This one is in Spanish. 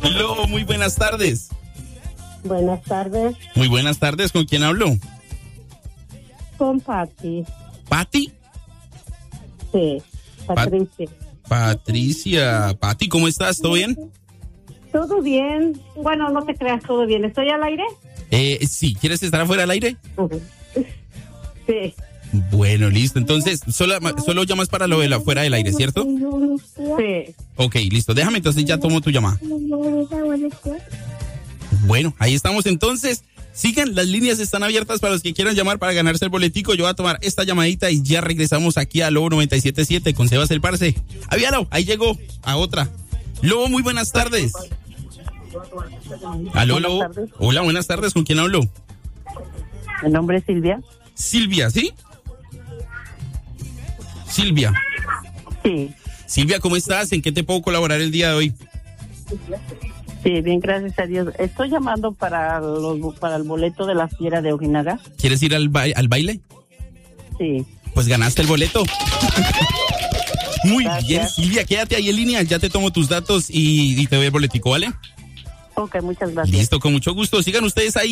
Hello, muy buenas tardes. Buenas tardes. Muy buenas tardes, ¿con quién hablo? Con Patti. ¿Patti? Sí, Patricia. Patricia. Patti, ¿cómo estás? ¿Todo bien? Todo bien. Bueno, no te creas, todo bien. ¿Estoy al aire? Sí, ¿quieres estar afuera del aire? Sí. Bueno, listo. Entonces, solo llamas para lo de la fuera del aire, ¿cierto? Sí. Ok, listo. Déjame, entonces ya tomo tu llamada. Bueno, ahí estamos entonces. Sigan, las líneas están abiertas para los que quieran llamar para ganarse el boletico. Yo voy a tomar esta llamadita y ya regresamos aquí a Lobo 97.7 con Sebas el Parce. Avíalo, ahí llegó a otra. Lobo, muy buenas tardes. Aló, Lobo. Hola, buenas tardes. ¿Con quién hablo? Mi nombre es Silvia. Silvia, ¿sí? Silvia. Sí. Silvia, ¿cómo estás? ¿En qué te puedo colaborar el día de hoy? Sí, bien, gracias a Dios. Estoy llamando para el boleto de la fiera de Ojinaga. ¿Quieres ir al baile? Sí. Pues ganaste el boleto. Muy Gracias. bien, Silvia, quédate ahí en línea. Ya te tomo tus datos y te doy el boletico, ¿vale? Ok, muchas gracias. Listo, con mucho gusto. Sigan ustedes ahí.